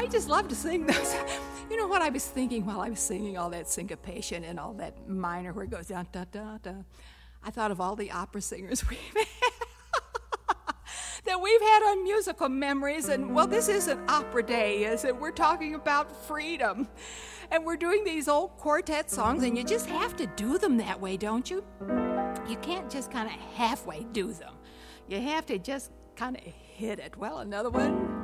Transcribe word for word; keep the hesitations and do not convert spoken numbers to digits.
I just love to sing those. You know what I was thinking while I was singing all that syncopation and all that minor where it goes da da da da. I thought of all the opera singers we've had. that we've had on Musical Memories, and well, this isn't opera day, is it? We're talking about freedom, and we're doing these old quartet songs, and you just have to do them that way, don't you? You can't just kind of halfway do them. You have to just kind of hit it. Well, another one.